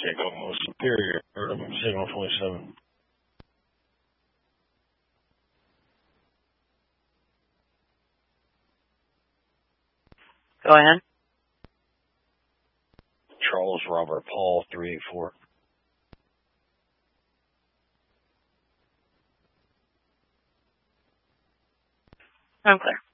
Signal Superior, Signal 27. Go ahead. Charles Robert Paul 384. I'm clear.